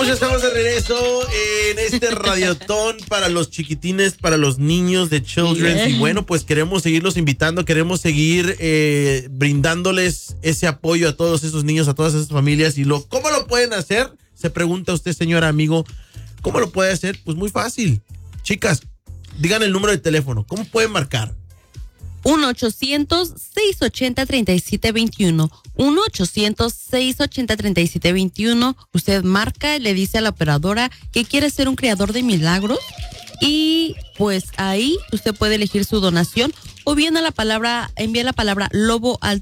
ya estamos de regreso en este radiotón para los chiquitines, para los niños de Children's. Y bueno, pues queremos seguirlos invitando, queremos seguir brindándoles ese apoyo a todos esos niños, a todas esas familias. Y ¿cómo lo pueden hacer? Se pregunta usted, señor amigo, ¿cómo lo puede hacer? Pues muy fácil. Chicas, digan el número de teléfono. ¿Cómo pueden marcar? 1-800-680-3721. 1-800-680-3721. Usted marca y le dice a la operadora que quiere ser un creador de milagros. Y pues ahí usted puede elegir su donación o bien envía la palabra lobo al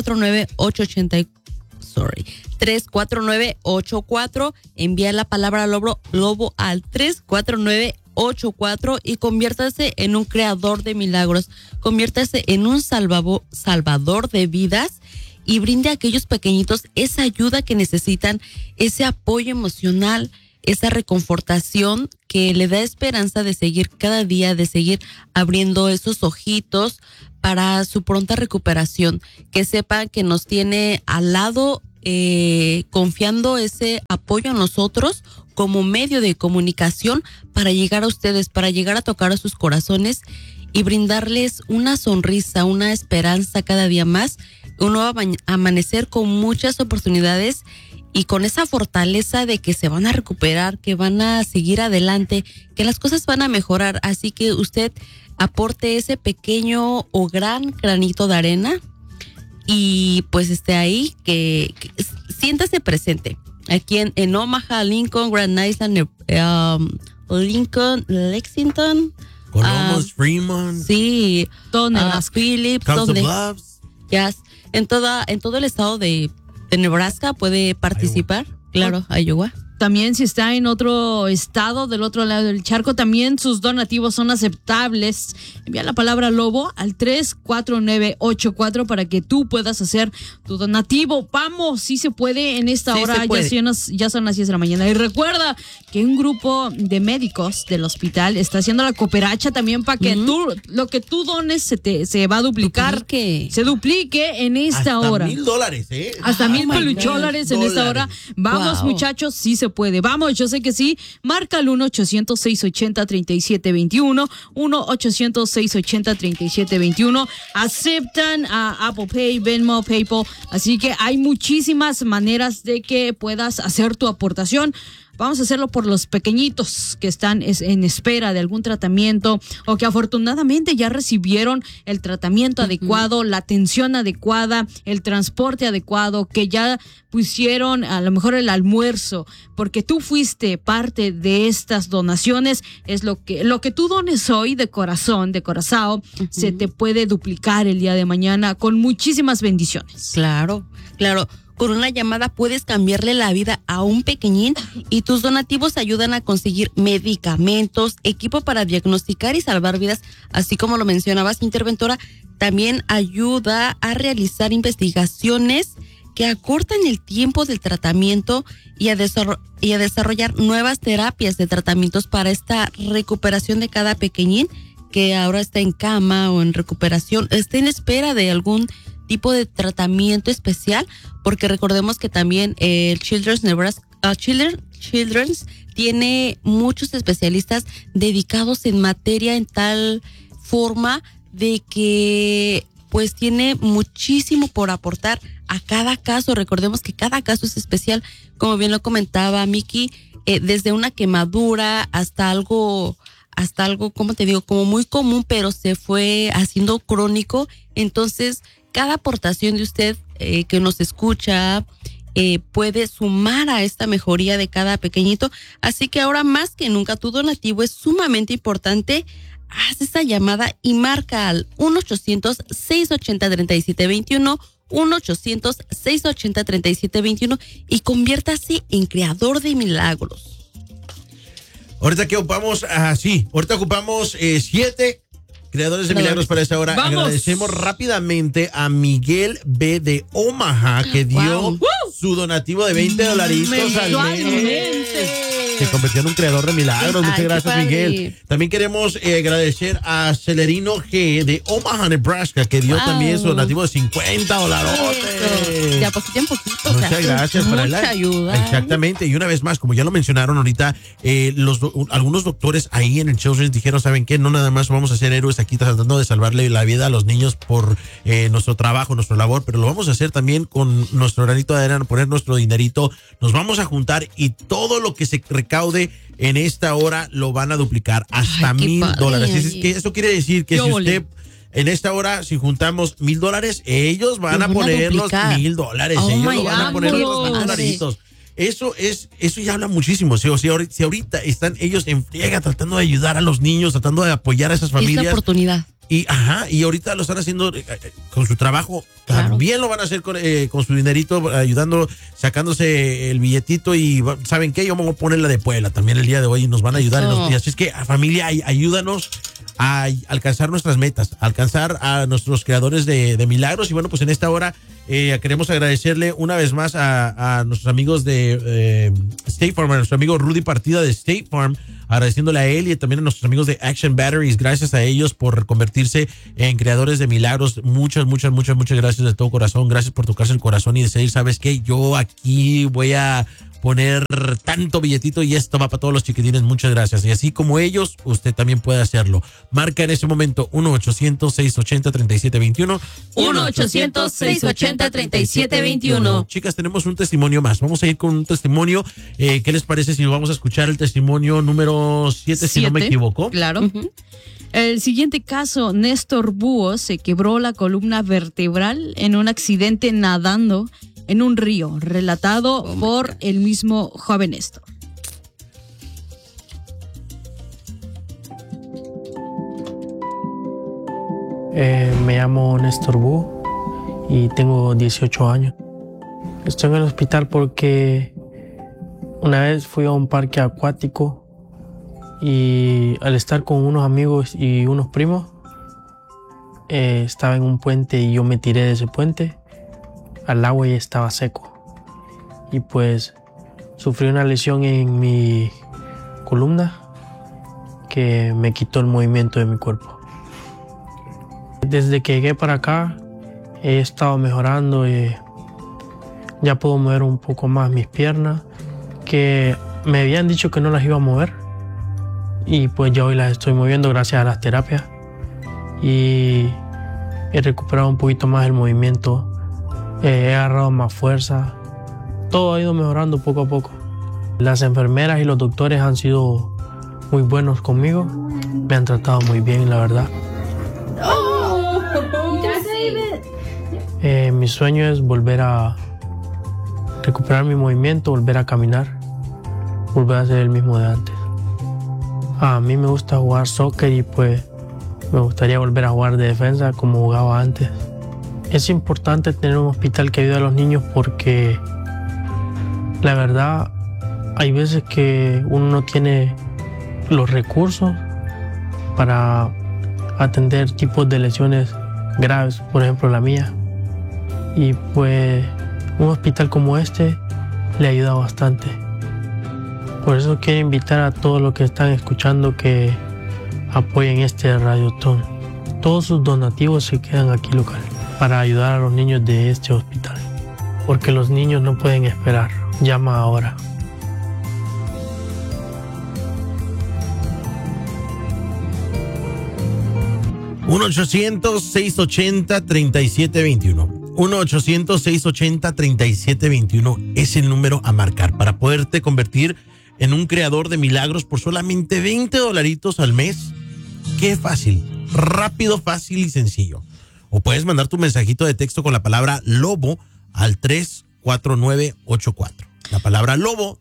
349-84. Envía la palabra lobo al 349-84 y conviértase en un creador de milagros, conviértase en un salvador de vidas y brinde a aquellos pequeñitos esa ayuda que necesitan, ese apoyo emocional, esa reconfortación que le da esperanza de seguir cada día, de seguir abriendo esos ojitos para su pronta recuperación, que sepan que nos tiene al lado, confiando ese apoyo a nosotros como medio de comunicación para llegar a ustedes, para llegar a tocar a sus corazones y brindarles una sonrisa, una esperanza cada día más, un nuevo amanecer con muchas oportunidades y con esa fortaleza de que se van a recuperar, que van a seguir adelante, que las cosas van a mejorar. Así que usted aporte ese pequeño o gran granito de arena y pues esté ahí, que siéntase presente. Aquí en Omaha, Lincoln, Grand Island, Lincoln, Lexington, Columbus, Fremont, sí, Phillips, Council Bluffs. Yes, en todo el estado de Nebraska puede participar. Claro, Iowa. También si está en otro estado, del otro lado del charco, también sus donativos son aceptables. Envía la palabra lobo al 34984 para que tú puedas hacer tu donativo. Vamos, sí se puede en esta hora, ya son las 10 de la mañana. Y recuerda que un grupo de médicos del hospital está haciendo la cooperacha también para que lo que tú dones se va a duplicar. Se duplique en esta hora. Hasta $1,000, Hasta $1,000 en esta hora. Vamos, muchachos, sí se puede. Vamos, yo sé que sí. Marca al 1-800-680-3721. 1-800-680-3721. Aceptan a Apple Pay, Venmo, PayPal. Así que hay muchísimas maneras de que puedas hacer tu aportación. Vamos a hacerlo por los pequeñitos que están en espera de algún tratamiento o que afortunadamente ya recibieron el tratamiento adecuado, la atención adecuada, el transporte adecuado, que ya pusieron a lo mejor el almuerzo, porque tú fuiste parte de estas donaciones. Es lo que tú dones hoy de corazón, de corazón, se te puede duplicar el día de mañana con muchísimas bendiciones. Claro. Con una llamada puedes cambiarle la vida a un pequeñín y tus donativos ayudan a conseguir medicamentos, equipo para diagnosticar y salvar vidas, así como lo mencionabas, interventora. También ayuda a realizar investigaciones que acortan el tiempo del tratamiento y a desarrollar nuevas terapias de tratamientos para esta recuperación de cada pequeñín que ahora está en cama o en recuperación, está en espera de algún tipo de tratamiento especial, porque recordemos que también el Children's tiene muchos especialistas dedicados en materia, en tal forma de que pues tiene muchísimo por aportar a cada caso. Recordemos que cada caso es especial, como bien lo comentaba Miki, desde una quemadura hasta algo, como te digo, como muy común, pero se fue haciendo crónico. Entonces, cada aportación de usted que nos escucha puede sumar a esta mejoría de cada pequeñito. Así que ahora más que nunca tu donativo es sumamente importante. Haz esta llamada y marca al 1-800-680-3721, 1-800-680-3721 y conviértase en creador de milagros. Ahorita ocupamos 7 creadores de milagros para esta hora. ¡Vamos! Agradecemos rápidamente a Miguel B. de Omaha, que dio su donativo de $20 al mes. Se convirtió en un creador de milagros. Muchas gracias, Miguel. También queremos agradecer a Celerino G. de Omaha, Nebraska, que dio también su donativo de $50. a poquito en poquito. Muchas gracias. Mucha ayuda. Exactamente. Y una vez más, como ya lo mencionaron ahorita, algunos doctores ahí en el Children's dijeron, ¿saben qué? No nada más vamos a ser héroes aquí tratando de salvarle la vida a los niños por nuestro trabajo, nuestra labor, pero lo vamos a hacer también con nuestro granito de arena, poner nuestro dinerito. Nos vamos a juntar y todo lo que se recaude en esta hora lo van a duplicar hasta $1,000. Es que eso quiere decir que si usted en esta hora, si juntamos $1,000, ellos van a poner los $1,000. Ellos lo van a poner los $1,000. Eso ya habla muchísimo. Si ahorita están ellos en friega tratando de ayudar a los niños, tratando de apoyar a esas familias. Es la oportunidad. Y ahorita lo están haciendo con su trabajo, claro. También lo van a hacer con su dinerito, ayudando, sacándose el billetito. Y ¿saben qué? Yo me voy a poner la de Puebla también el día de hoy y nos van a ayudar en los días. Así es que, familia, ayúdanos a alcanzar nuestras metas, a alcanzar a nuestros creadores de milagros. Y bueno, pues en esta hora queremos agradecerle una vez más a nuestros amigos de State Farm, a nuestro amigo Rudy Partida de State Farm, agradeciéndole a él y también a nuestros amigos de Action Batteries. Gracias a ellos por convertirse en creadores de milagros. Muchas gracias de todo corazón. Gracias por tocarse el corazón y decir, ¿sabes qué? Yo aquí voy a poner tanto billetito y esto va para todos los chiquitines. Muchas gracias. Y así como ellos, usted también puede hacerlo. Marca en ese momento 1-800-680-3721. 1-800-680-3721. Chicas, tenemos un testimonio más. Vamos a ir con un testimonio. ¿Qué les parece si vamos a escuchar el testimonio número 7, si no me equivoco? Claro. El siguiente caso, Néstor Búho se quebró la columna vertebral en un accidente nadando en un río, relatado por el mismo joven Néstor. Me llamo Néstor Búho y tengo 18 años. Estoy en el hospital porque una vez fui a un parque acuático y al estar con unos amigos y unos primos, estaba en un puente y yo me tiré de ese puente al agua y estaba seco. Y pues sufrí una lesión en mi columna que me quitó el movimiento de mi cuerpo. Desde que llegué para acá he estado mejorando. Ya puedo mover un poco más mis piernas, que me habían dicho que no las iba a mover. Y pues ya hoy las estoy moviendo gracias a las terapias. Y he recuperado un poquito más el movimiento. He agarrado más fuerza. Todo ha ido mejorando poco a poco. Las enfermeras y los doctores han sido muy buenos conmigo. Me han tratado muy bien, la verdad. Mi sueño es volver a recuperar mi movimiento, volver a caminar, volver a ser el mismo de antes. A mí me gusta jugar soccer y pues me gustaría volver a jugar de defensa como jugaba antes. Es importante tener un hospital que ayude a los niños porque la verdad hay veces que uno no tiene los recursos para atender tipos de lesiones graves, por ejemplo la mía. Y pues un hospital como este le ayuda bastante. Por eso quiero invitar a todos los que están escuchando que apoyen este Radiotón. Todos sus donativos se quedan aquí local para ayudar a los niños de este hospital. Porque los niños no pueden esperar. Llama ahora. (1-800-680-3721) 1-800-680-3721 es el número a marcar para poderte convertir en un creador de milagros por solamente $20 al mes. Qué fácil, rápido, fácil y sencillo. O puedes mandar tu mensajito de texto con la palabra lobo al 34984. La palabra lobo,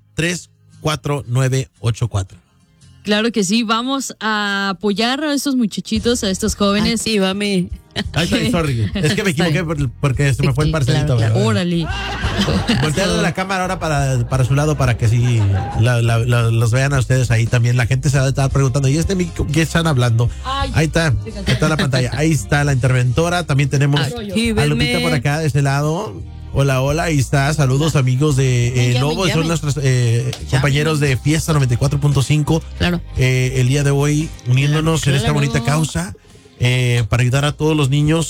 34984. Claro que sí, vamos a apoyar a estos muchachitos, a estos jóvenes. Actívame. Ay, sorry. Es que me equivoqué porque se me fue el parcelito. Claro. Órale. Volteando la cámara ahora para su lado para que sí los vean a ustedes ahí también. La gente se va a estar preguntando, ¿y ¿qué están hablando? Ahí está la pantalla. Ahí está la interventora. También tenemos a Lupita por acá de este lado. Hola, ahí está. Saludos amigos de Lobo, son nuestros compañeros de Fiesta 94.5. Claro. El día de hoy uniéndonos en esta bonita causa para ayudar a todos los niños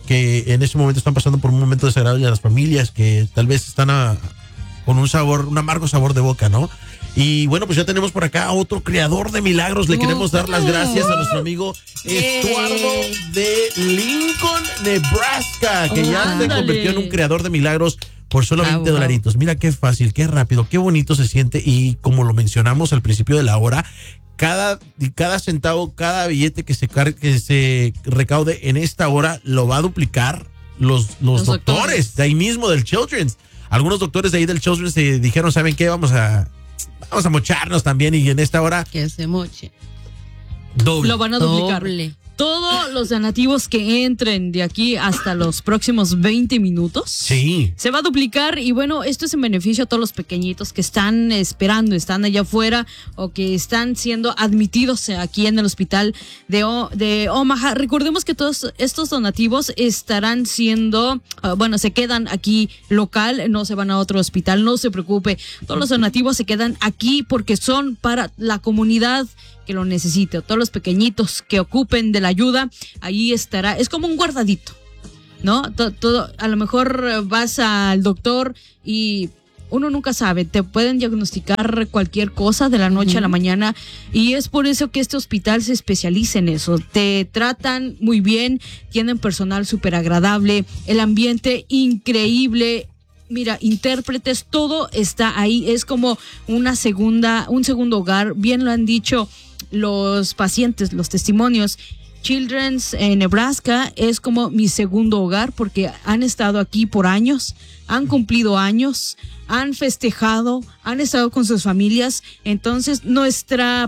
que en este momento están pasando por un momento desagradable a las familias que tal vez están con un amargo sabor de boca, ¿no? Y bueno, pues ya tenemos por acá a otro creador de milagros. Le queremos dar las gracias a nuestro amigo Estuardo de Lincoln, Nebraska, que ya se convirtió en un creador de milagros por solo $20. Mira qué fácil, qué rápido, qué bonito se siente. Y como lo mencionamos al principio de la hora, cada centavo, cada billete que se recaude en esta hora lo va a duplicar los doctores de ahí mismo del Children's. Algunos doctores de ahí del Children's dijeron, ¿saben qué? Vamos a mocharnos también, y en esta hora que se moche. Doble. Lo van a duplicar. Doble. Todos los donativos que entren de aquí hasta los próximos 20 minutos se va a duplicar. Y bueno, esto es en beneficio a todos los pequeñitos que están esperando, están allá afuera o que están siendo admitidos aquí en el hospital de Omaha. Recordemos que todos estos donativos estarán siendo, se quedan aquí local, no se van a otro hospital, no se preocupe. Todos los donativos se quedan aquí porque son para la comunidad que lo necesite, todos los pequeñitos que ocupen de la ayuda, ahí estará. Es como un guardadito, ¿no? Todo, a lo mejor vas al doctor y uno nunca sabe, te pueden diagnosticar cualquier cosa de la noche a la mañana, y es por eso que este hospital se especializa en eso. Te tratan muy bien, tienen personal súper agradable, el ambiente increíble. Mira, intérpretes, todo está ahí. Es como un segundo hogar. Bien lo han dicho los pacientes, los testimonios. Children's en Nebraska es como mi segundo hogar porque han estado aquí por años, han cumplido años, han festejado, han estado con sus familias. Entonces, nuestra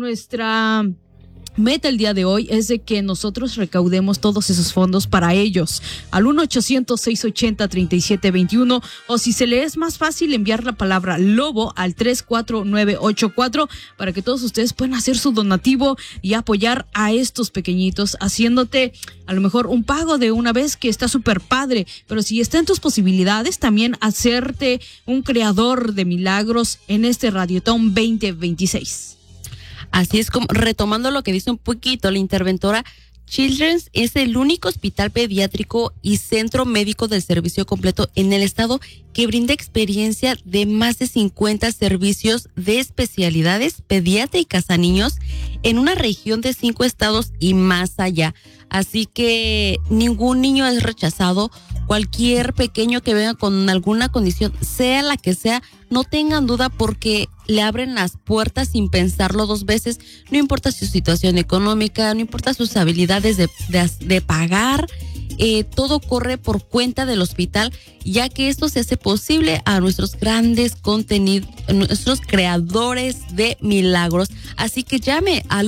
meta el día de hoy es de que nosotros recaudemos todos esos fondos para ellos al 1-800-680-3721, o si se le es más fácil enviar la palabra lobo al 34984 para que todos ustedes puedan hacer su donativo y apoyar a estos pequeñitos, haciéndote a lo mejor un pago de una vez, que está súper padre, pero si está en tus posibilidades también hacerte un creador de milagros en este Radiotón 2026. Así es, como retomando lo que dice un poquito la interventora, Children's es el único hospital pediátrico y centro médico del servicio completo en el estado que brinda experiencia de más de 50 servicios de especialidades pediátricas a niños en una región de 5 estados y más allá. Así que ningún niño es rechazado. Cualquier pequeño que venga con alguna condición, sea la que sea, no tengan duda porque le abren las puertas sin pensarlo dos veces. No importa su situación económica, no importa sus habilidades de pagar. Todo corre por cuenta del hospital, ya que esto se hace posible a nuestros grandes nuestros creadores de milagros. Así que llame al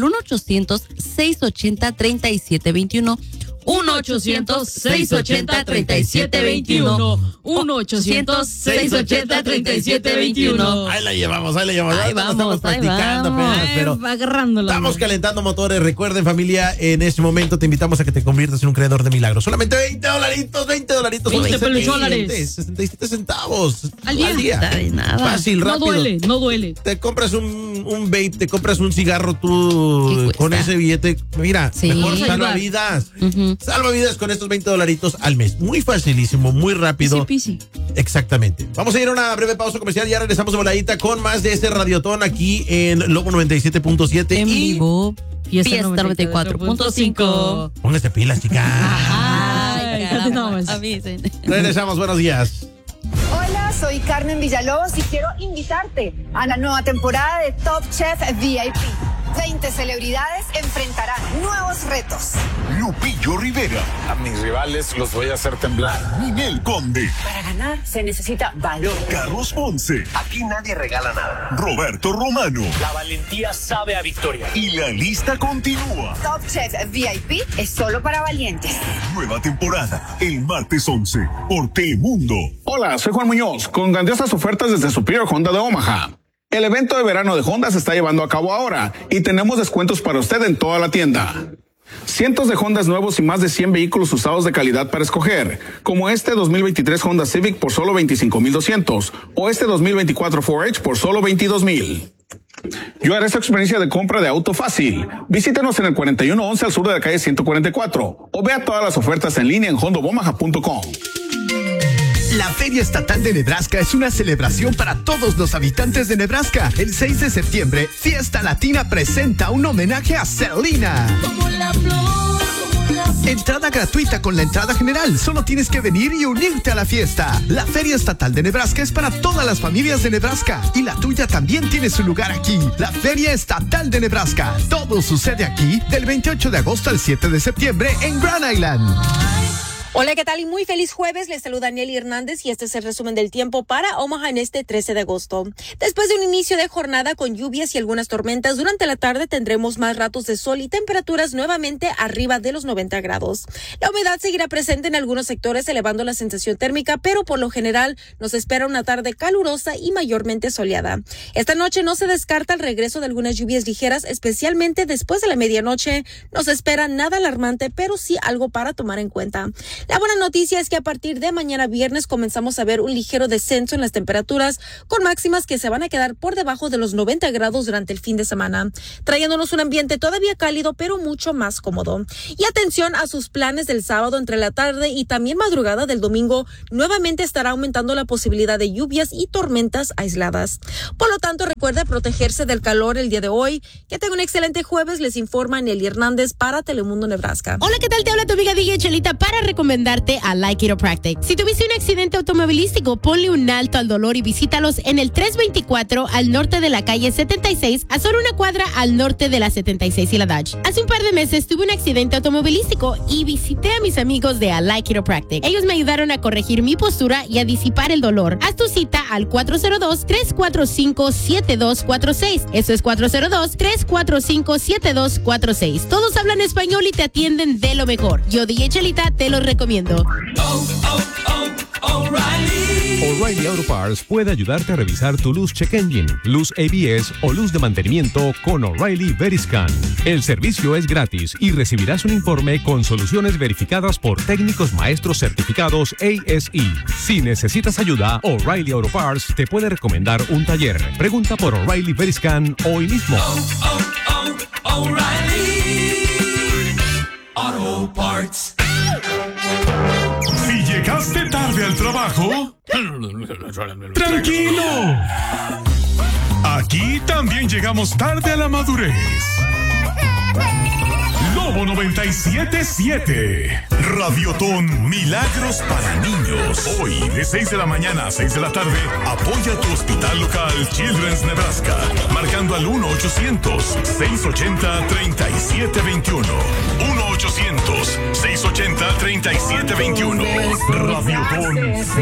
1-800-680-3721. 1-800-680-3721. 1-800-680-3721. Ahí la llevamos. Ahí vamos, estamos practicando apenas, pero agarrándola. Estamos calentando motores. Recuerden, familia, en este momento te invitamos a que te conviertas en un creador de milagros. Solamente $20. 20 $20. 67 centavos al día. Nada. Fácil, rápido. No duele. Te compras un vape, te compras un cigarro tú con ese billete. Mira, mejor salvavidas. Salvavidas con estos $20 al mes. Muy facilísimo, muy rápido. Easy peasy. Exactamente. Vamos a ir a una breve pausa comercial. Ya regresamos de voladita con más de este Radiotón aquí en Lobo 97.7. En vivo. Fiesta 94.5. Póngase pilas, chicas. Ay, caramba. Avisen. Regresamos, buenos días. Hola, soy Carmen Villalobos y quiero invitarte a la nueva temporada de Top Chef VIP. 20 celebridades enfrentarán nuevos retos. Lupillo Rivera. A mis rivales los voy a hacer temblar. Ninel Conde. Para ganar se necesita valor. Carlos Ponce. Aquí nadie regala nada. Roberto Romano. La valentía sabe a victoria. Y la lista continúa. Top Chef VIP es solo para valientes. Nueva temporada, el martes 11, por Telemundo. Hola, soy Juan Muñoz, con grandiosas ofertas desde Superior Honda de Omaha. El evento de verano de Honda se está llevando a cabo ahora y tenemos descuentos para usted en toda la tienda. Cientos de Hondas nuevos y más de 100 vehículos usados de calidad para escoger, como este 2023 Honda Civic por solo $25,200 o este 2024 4H por solo $22,000. Yo haré esta experiencia de compra de auto fácil. Visítanos en el 4111 al sur de la calle 144 o vea todas las ofertas en línea en hondobomaha.com. La Feria Estatal de Nebraska es una celebración para todos los habitantes de Nebraska. El 6 de septiembre, Fiesta Latina presenta un homenaje a Selena. Entrada gratuita con la entrada general. Solo tienes que venir y unirte a la fiesta. La Feria Estatal de Nebraska es para todas las familias de Nebraska y la tuya también tiene su lugar aquí. La Feria Estatal de Nebraska. Todo sucede aquí del 28 de agosto al 7 de septiembre en Grand Island. Hola, ¿qué tal? Y muy feliz jueves. Les saluda Daniel Hernández y este es el resumen del tiempo para Omaha en este 13 de agosto. Después de un inicio de jornada con lluvias y algunas tormentas, durante la tarde tendremos más ratos de sol y temperaturas nuevamente arriba de los 90 grados. La humedad seguirá presente en algunos sectores, elevando la sensación térmica, pero por lo general nos espera una tarde calurosa y mayormente soleada. Esta noche no se descarta el regreso de algunas lluvias ligeras, especialmente después de la medianoche. No se espera nada alarmante, pero sí algo para tomar en cuenta. La buena noticia es que a partir de mañana viernes comenzamos a ver un ligero descenso en las temperaturas, con máximas que se van a quedar por debajo de los 90 grados durante el fin de semana, trayéndonos un ambiente todavía cálido pero mucho más cómodo. Y atención a sus planes del sábado entre la tarde y también madrugada del domingo, nuevamente estará aumentando la posibilidad de lluvias y tormentas aisladas. Por lo tanto, recuerde protegerse del calor el día de hoy. Que tenga un excelente jueves, les informa Nelly Hernández para Telemundo Nebraska. Hola, ¿qué tal? Te habla tu amiga DJ Chelita para recomendarte a Like Chiropractic. Si tuviste un accidente automovilístico, ponle un alto al dolor y visítalos en el 324 al norte de la calle 76, a solo una cuadra al norte de la 76 y la Dodge. Hace un par de meses tuve un accidente automovilístico y visité a mis amigos de Like Chiropractic. Ellos me ayudaron a corregir mi postura y a disipar el dolor. Haz tu cita al 402-345-7246. Eso es 402-345-7246. Todos hablan español y te atienden de lo mejor. Yo, DJ Chelita, te lo recomiendo. O'Reilly Auto Parts puede ayudarte a revisar tu luz check engine, luz ABS o luz de mantenimiento con O'Reilly Veriscan. El servicio es gratis y recibirás un informe con soluciones verificadas por técnicos maestros certificados ASE. Si necesitas ayuda, O'Reilly Auto Parts te puede recomendar un taller. Pregunta por O'Reilly Veriscan hoy mismo. O'Reilly Auto Parts. Si llegaste tarde al trabajo, ¡tranquilo! Aquí también llegamos tarde a la madurez. Lobo 97.7. Radiotón Milagros para Niños. Hoy, de 6 de la mañana a 6 de la tarde, apoya tu hospital local Children's Nebraska, marcando al 1-800-680-3721. 1-800-680-3721. Radiotón